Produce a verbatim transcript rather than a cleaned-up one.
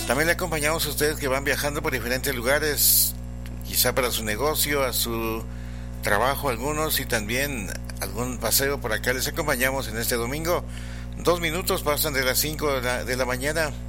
También le acompañamos a ustedes que van viajando por diferentes lugares, quizá para su negocio, a su trabajo algunos y también algún paseo por acá. Les acompañamos en este domingo. Dos minutos pasan de las cinco de la, de la mañana.